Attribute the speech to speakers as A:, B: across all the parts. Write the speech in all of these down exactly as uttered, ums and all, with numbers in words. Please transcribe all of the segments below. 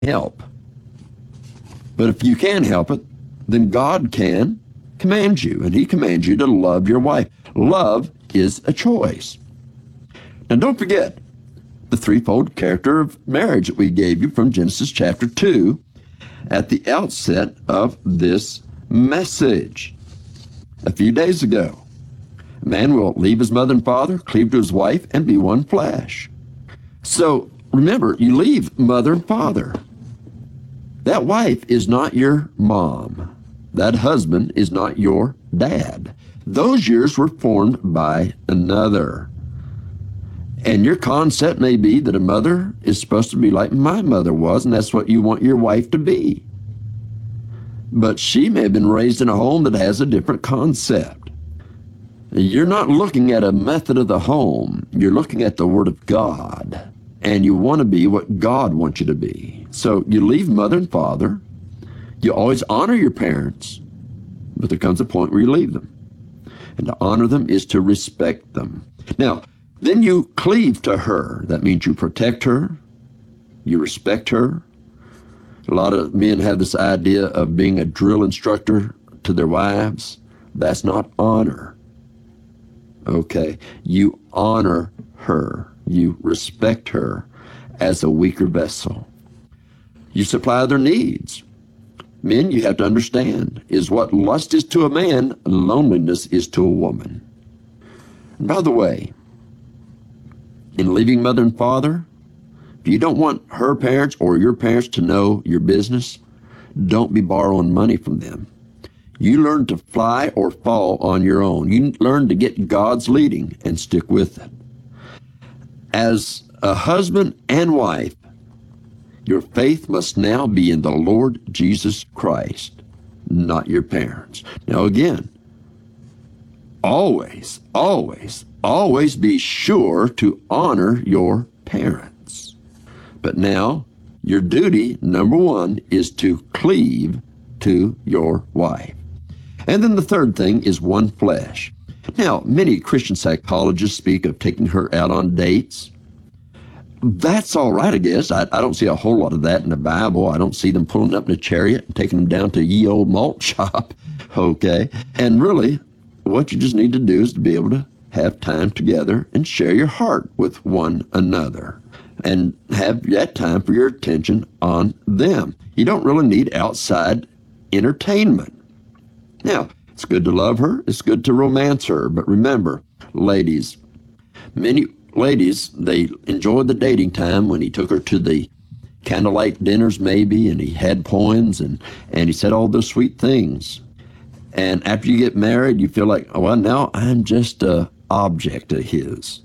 A: help. But if you can't help it, then God can command you, and he commands you to love your wife. Love is a choice. Now, don't forget the threefold character of marriage that we gave you from Genesis chapter two at the outset of this message a few days ago. A man will leave his mother and father, cleave to his wife, and be one flesh. So remember, you leave mother and father. That wife is not your mom. That husband is not your dad. Those years were formed by another. And your concept may be that a mother is supposed to be like my mother was, and that's what you want your wife to be. But she may have been raised in a home that has a different concept. You're not looking at a method of the home. You're looking at the Word of God. And you want to be what God wants you to be. So you leave mother and father. You always honor your parents. But there comes a point where you leave them. And to honor them is to respect them. Now, then you cleave to her. That means you protect her. You respect her. A lot of men have this idea of being a drill instructor to their wives. That's not honor. Okay? You honor her. You respect her as a weaker vessel. You supply their needs. Men, you have to understand, is what lust is to a man, loneliness is to a woman. And by the way, in leaving mother and father, if you don't want her parents or your parents to know your business, don't be borrowing money from them. You learn to fly or fall on your own. You learn to get God's leading and stick with it. As a husband and wife, your faith must now be in the Lord Jesus Christ, not your parents. Now again, always, always, always be sure to honor your parents. But now, your duty, number one, is to cleave to your wife. And then the third thing is one flesh. Now, many Christian psychologists speak of taking her out on dates. That's all right, I guess. I, I don't see a whole lot of that in the Bible. I don't see them pulling up in a chariot and taking them down to ye old malt shop, okay? And really, what you just need to do is to be able to have time together and share your heart with one another and have that time for your attention on them. You don't really need outside entertainment. Now, it's good to love her. It's good to romance her. But remember, ladies, many ladies, they enjoyed the dating time when he took her to the candlelight dinners maybe, and he had poems, and, and he said all those sweet things. And after you get married, you feel like, oh, well, now I'm just an object of his.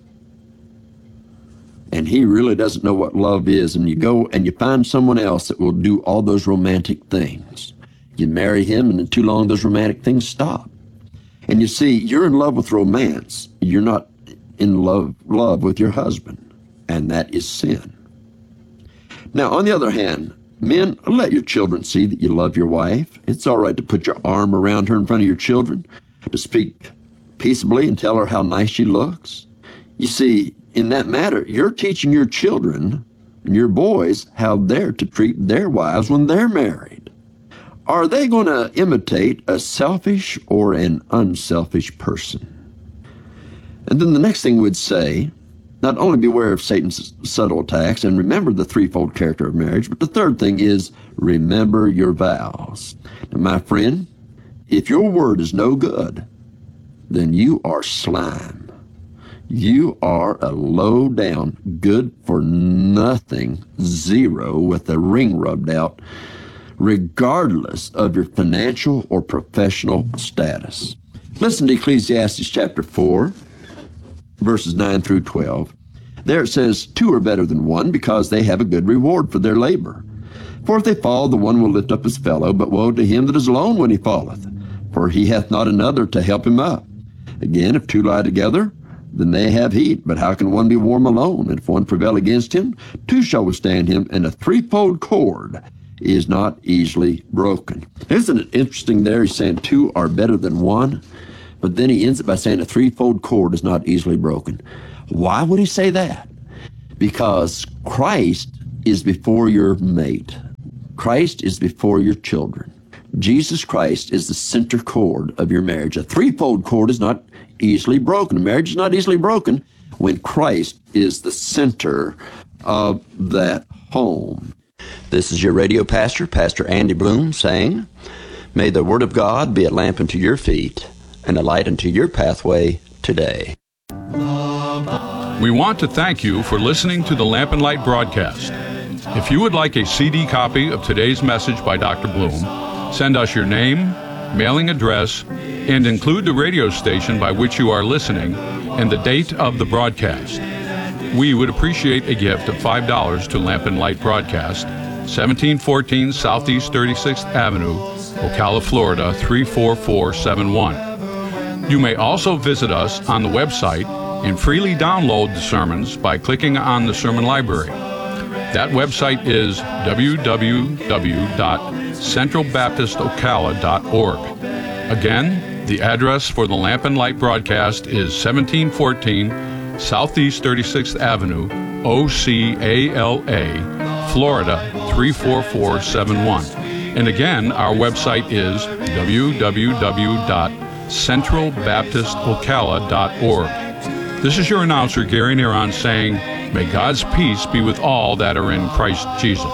A: And he really doesn't know what love is. And you go and you find someone else that will do all those romantic things. You marry him, and in too long, those romantic things stop. And you see, you're in love with romance. You're not in love, love with your husband, and that is sin. Now, on the other hand, men, let your children see that you love your wife. It's all right to put your arm around her in front of your children, to speak peaceably and tell her how nice she looks. You see, in that matter, you're teaching your children and your boys how they're to treat their wives when they're married. Are they going to imitate a selfish or an unselfish person? And then the next thing we'd say, not only beware of Satan's subtle attacks and remember the threefold character of marriage, but the third thing is remember your vows. Now, my friend, if your word is no good, then you are slime. You are a low-down, good-for-nothing zero with the ring rubbed out, regardless of your financial or professional status. Listen to Ecclesiastes chapter four, verses nine through twelve. There it says, two are better than one because they have a good reward for their labor. For if they fall, the one will lift up his fellow, but woe to him that is alone when he falleth, for he hath not another to help him up. Again, if two lie together, then they have heat, but how can one be warm alone? And if one prevail against him, two shall withstand him, and a threefold cord is not easily broken. Isn't it interesting there? He's saying two are better than one, but then he ends it by saying a threefold cord is not easily broken. Why would he say that? Because Christ is before your mate. Christ is before your children. Jesus Christ is the center cord of your marriage. A threefold cord is not easily broken. A marriage is not easily broken when Christ is the center of that home. This is your radio pastor, Pastor Andy Bloom, saying, may the Word of God be a lamp unto your feet and a light unto your pathway today.
B: We want to thank you for listening to the Lamp and Light broadcast. If you would like a C D copy of today's message by Doctor Bloom, send us your name, mailing address, and include the radio station by which you are listening and the date of the broadcast. We would appreciate a gift of five dollars to Lamp and Light Broadcast, seventeen fourteen Southeast thirty-sixth Avenue, Ocala, Florida three four four seven one. You may also visit us on the website and freely download the sermons by clicking on the sermon library. That website is w w w dot central baptist ocala dot org. Again, the address for the Lamp and Light broadcast is seventeen fourteen Southeast thirty-sixth Avenue, O C A L A, Florida three four four seven one. And again, our website is w w w dot central baptist ocala dot org. This is your announcer, Gary Neron, saying, may God's peace be with all that are in Christ Jesus.